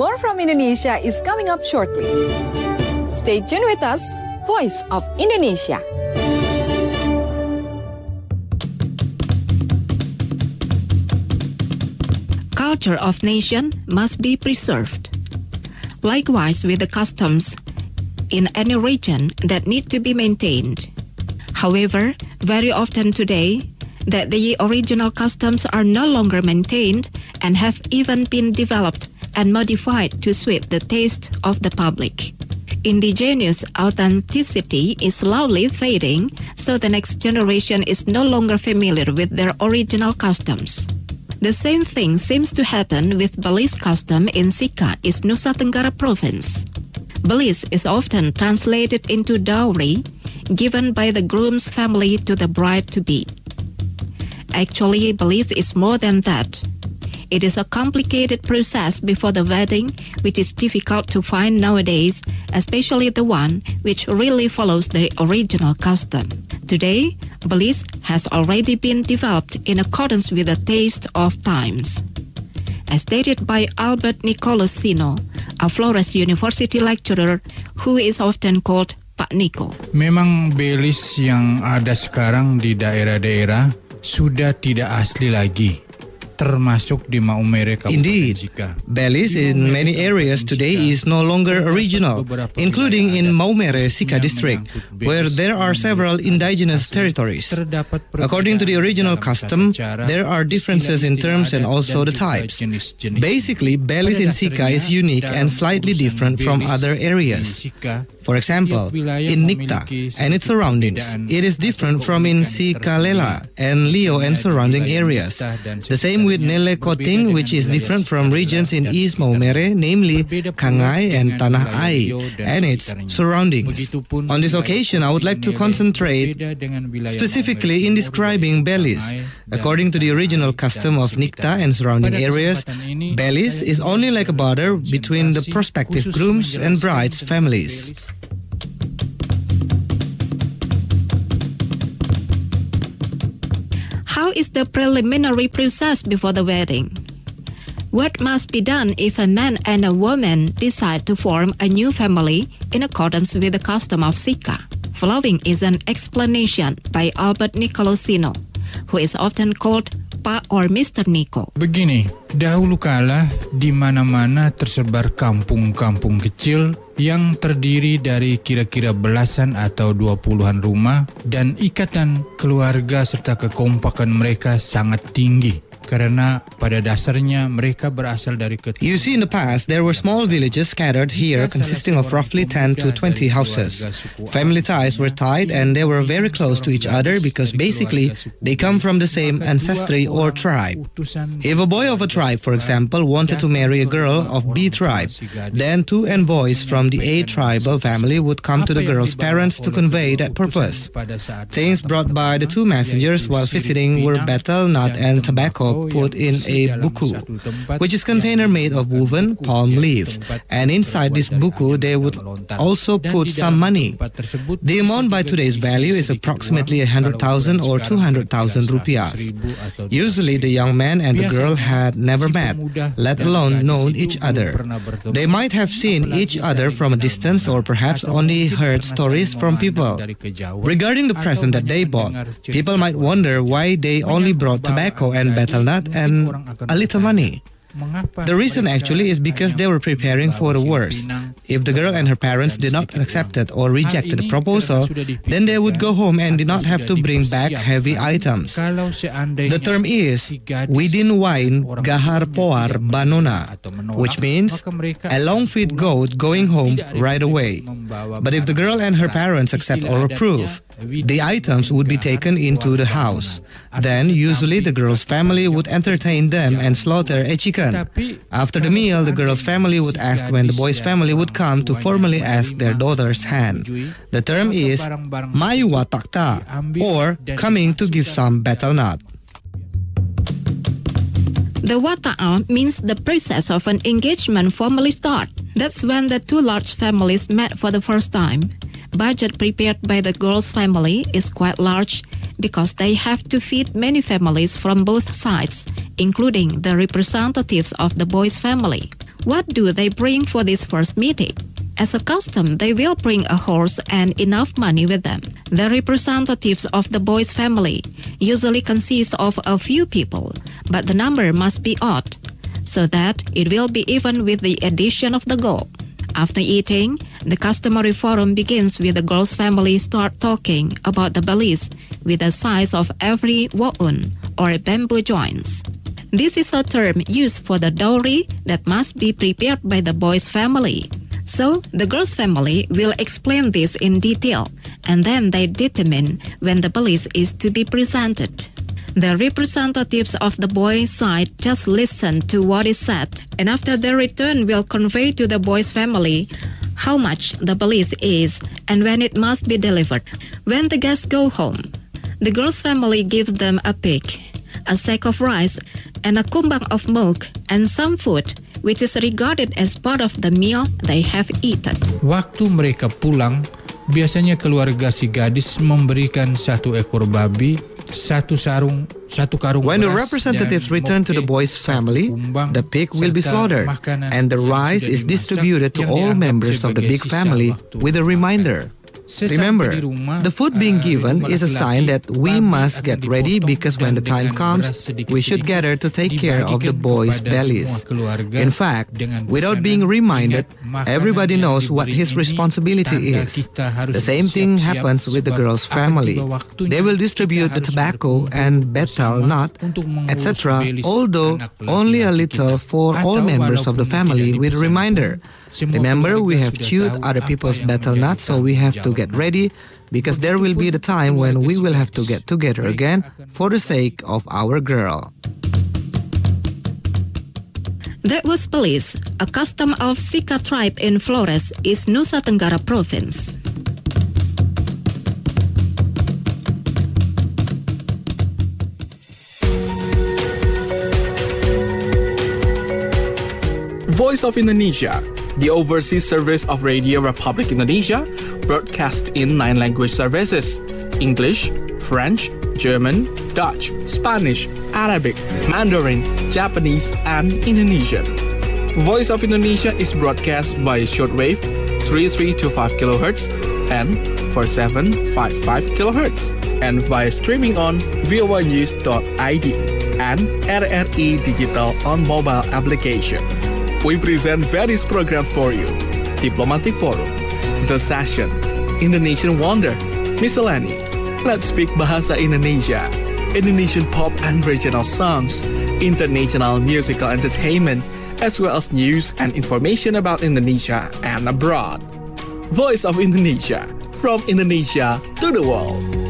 More from Indonesia is coming up shortly. Stay tuned with us, Voice of Indonesia. Culture of nation must be preserved. Likewise with the customs in any region that need to be maintained. However, very often today, that the original customs are no longer maintained and have even been developed and modified to suit the taste of the public. Indigenous authenticity is slowly fading, so the next generation is no longer familiar with their original customs. The same thing seems to happen with Belize custom in Sika, Nusa Tenggara Province. Belize is often translated into dowry given by the groom's family to the bride-to-be. Actually, Belize is more than that. It is a complicated process before the wedding, which is difficult to find nowadays, especially the one which really follows the original custom. Today, Belize has already been developed in accordance with the taste of times. As stated by Albert Nicolosino, a Flores University lecturer who is often called Pak Nico. Memang Belize yang ada sekarang di daerah-daerah sudah tidak asli lagi, termasuk di Maumere Kabupaten Sika. Indeed, Belize in many areas today is no longer original, including in Maumere Sika district, where there are several indigenous territories. According to the original custom, there are differences in terms and also the types. Basically, Belize in Sika is unique and slightly different from other areas. For example, in Nikta and its surroundings, it is different from in Sikalela and Leo and surrounding areas. The same with Nele Koting, which is different from regions in East Maumere, namely Kangai and Tanah Ai and its surroundings. On this occasion, I would like to concentrate specifically in describing Belize. According to the original custom of Nikta and surrounding areas, Belize is only like a border between the prospective grooms and brides' families. How is the preliminary process before the wedding? What must be done if a man and a woman decide to form a new family in accordance with the custom of Sika? Following is an explanation by Albert Nicolosino, who is often called Pak or Mr. Nico. Begini, dahulu kala di mana-mana tersebar kampung-kampung kecil yang terdiri dari kira-kira belasan atau 20-an rumah, dan ikatan keluarga serta kekompakan mereka sangat tinggi. Karena pada dasarnya mereka berasal dari You see, in the past, there were small villages scattered here consisting of roughly 10 to 20 houses. Family ties were tight and they were very close to each other because basically they come from the same ancestry or tribe. If a boy of a tribe, for example, wanted to marry a girl of B tribe, then two envoys from the A tribal family would come to the girl's parents to convey that purpose. Things brought by the two messengers while visiting were betel nut and tobacco put in a buku, which is container made of woven palm leaves, and inside this buku they would also put some money. The amount by today's value is approximately 100,000 or 200,000 rupiahs. Usually the young man and the girl had never met, let alone known each other. They might have seen each other from a distance or perhaps only heard stories from people. Regarding the present that they bought, people might wonder why they only brought tobacco and betel nut and a little money. The reason actually is because they were preparing for the worst. If the girl and her parents did not accept it or rejected the proposal, then they would go home and did not have to bring back heavy items. The term is Widin Wain Gahar Poar Banona, which means a long-feet goat going home right away. But if the girl and her parents accept or approve, the items would be taken into the house. Then usually the girl's family would entertain them and slaughter a chicken. After the meal, the girl's family would ask when the boy's family would come to formally ask their daughter's hand. The term is Mayu Watakta, or coming to give some betel nut. The wata'a means the process of an engagement formally start. That's when the two large families met for the first time. Budget prepared by the girl's family is quite large because they have to feed many families from both sides, including the representatives of the boy's family. What do they bring for this first meeting? As a custom, they will bring a horse and enough money with them. The representatives of the boy's family usually consist of a few people, but the number must be odd, so that it will be even with the addition of the gold. After eating, the customary forum begins with the girl's family start talking about the balis with the size of every wa'un or bamboo joints. This is a term used for the dowry that must be prepared by the boy's family. So, the girl's family will explain this in detail, and then they determine when the balis is to be presented. The representatives of the boy's side just listen to what is said, and after their return will convey to the boy's family how much the balis is and when it must be delivered. When the guests go home, the girl's family gives them a pig, a sack of rice, and a kumbang of milk and some food, which is regarded as part of the meal they have eaten. Waktu mereka pulang, biasanya keluarga si gadis memberikan 1 ekor babi, 1 karung When the beras, representatives dan return to the boy's family, kumbang, the pig will be serta slaughtered, makanan and the yang rice sudah is dimasak distributed to yang all dianggap members of the sebagai big sisa family waktu with a reminder. Remember, the food being given is a sign that we must get ready because when the time comes, we should gather to take care of the boys' bellies. In fact, without being reminded, everybody knows what his responsibility is. The same thing happens with the girl's family. They will distribute the tobacco and betel nut, etc., although only a little for all members of the family with a reminder. Remember, we have chewed other people's betel nuts, so we have to get ready because there will be the time when we will have to get together again for the sake of our girl. That was balis, a custom of Sika tribe in Flores, East Nusa Tenggara Province. Voice of Indonesia, the overseas service of Radio Republic Indonesia, broadcast in 9 language services: English, French, German, Dutch, Spanish, Arabic, Mandarin, Japanese, and Indonesian. Voice of Indonesia is broadcast by shortwave 3325 kHz and 4755 kHz, and via streaming on voanews.id and RRI Digital on mobile application. We present various programs for you: Diplomatic Forum, The Session, Indonesian Wonder, Miscellany, Let's Speak Bahasa Indonesia, Indonesian pop and regional songs, international musical entertainment, as well as news and information about Indonesia and abroad. Voice of Indonesia, from Indonesia to the world.